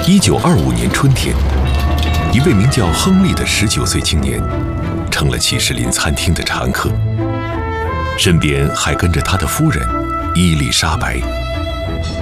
1925年春天，一位名叫亨利的19岁青年，成了起士林餐厅的常客，身边还跟着他的夫人伊丽莎白。